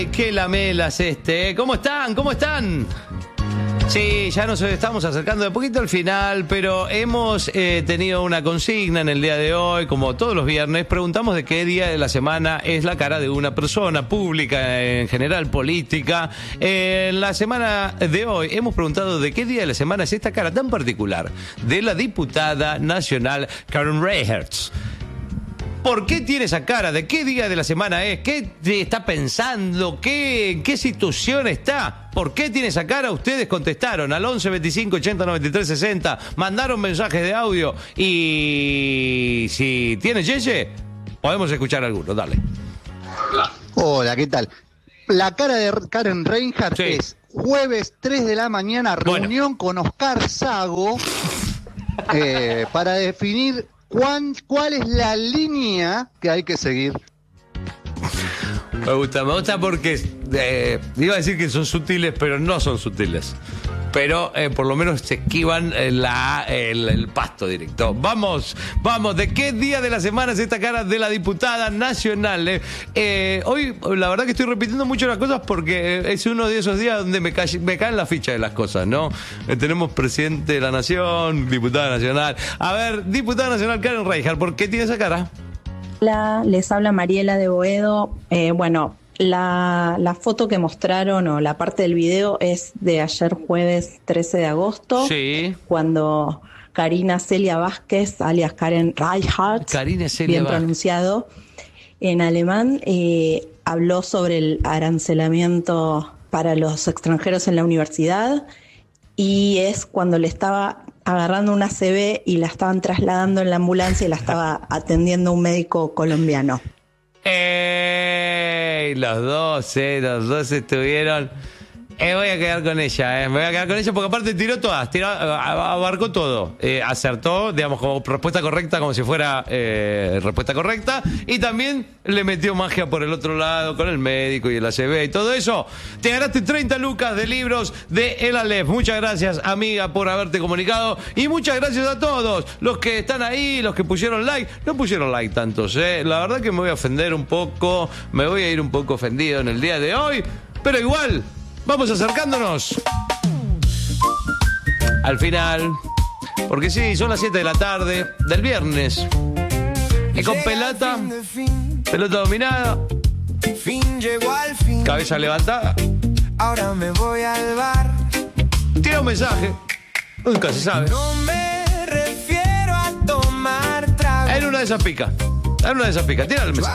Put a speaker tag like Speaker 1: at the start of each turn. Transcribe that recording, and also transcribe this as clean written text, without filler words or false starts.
Speaker 1: Qué lamelas este, ¿eh? ¿Cómo están? ¿Cómo están? Sí, ya nos estamos acercando de poquito al final, pero hemos tenido una consigna en el día de hoy, como todos los viernes, preguntamos de qué día de la semana es la cara de una persona pública, en general política. En la semana de hoy hemos preguntado de qué día de la semana es esta cara tan particular de la diputada nacional Karen Reichertz. ¿Por qué tiene esa cara? ¿De qué día de la semana es? ¿Qué está pensando? ¿En qué situación está? ¿Por qué tiene esa cara? Ustedes contestaron al 11 25 80 93 60, mandaron mensajes de audio y si tiene Yeye, podemos escuchar alguno. Dale.
Speaker 2: Hola, ¿qué tal? La cara de Karen Reichertz
Speaker 1: Sí.
Speaker 2: es jueves 3 de la mañana, reunión con Oscar Sago para definir cuál es la línea que hay que seguir.
Speaker 1: Me gusta porque iba a decir que son sutiles, pero no son sutiles. Pero por lo menos se esquivan el pasto directo. Vamos, ¿de qué día de la semana es esta cara de la diputada nacional? Hoy la verdad que estoy repitiendo mucho las cosas porque es uno de esos días donde me caen la ficha de las cosas, ¿no? Tenemos presidente de la nación, diputada nacional. A ver, diputada nacional Karen Reichertz, ¿por qué tiene esa cara?
Speaker 3: Hola, les habla Mariela de Boedo. La foto que mostraron o la parte del video es de ayer jueves 13 de agosto,
Speaker 1: Sí.
Speaker 3: cuando Karina Celia Vázquez, alias Karen Reichertz,
Speaker 1: Karina Celia
Speaker 3: bien
Speaker 1: Vázquez.
Speaker 3: pronunciado, en alemán, habló sobre el arancelamiento para los extranjeros en la universidad y es cuando le estaba agarrando una ACV y la estaban trasladando en la ambulancia y la estaba atendiendo un médico colombiano.
Speaker 1: Los dos estuvieron. Voy a quedar con ella, me voy a quedar con ella porque aparte tiró todas, abarcó todo, acertó, digamos, como respuesta correcta, como si fuera respuesta correcta, y también le metió magia por el otro lado con el médico y el ACV y todo eso. Te ganaste 30 lucas de libros de El Aleph. Muchas gracias, amiga, por haberte comunicado, y muchas gracias a todos los que están ahí, los que pusieron like. No pusieron like tantos, la verdad que me voy a ofender un poco, me voy a ir un poco ofendido en el día de hoy, pero igual vamos acercándonos al final, porque sí, son las 7 de la tarde del viernes. Y con pelota dominada, cabeza levantada.
Speaker 4: Ahora me voy al bar.
Speaker 1: Tira un mensaje, nunca se sabe.
Speaker 4: No me refiero a tomar trago.
Speaker 1: En una de esas pica, tira el mensaje.